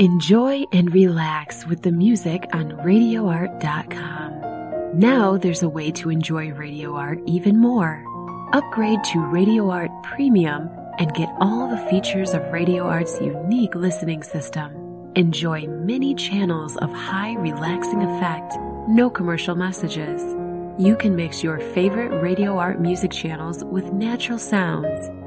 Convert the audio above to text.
Enjoy and relax with the music on RadioArt.com. Now there's a way to enjoy Radio Art even more. Upgrade to Radio Art Premium and get all the features of Radio Art's unique listening system. Enjoy many channels of high relaxing effect, no commercial messages. You can mix your favorite Radio Art music channels with natural sounds.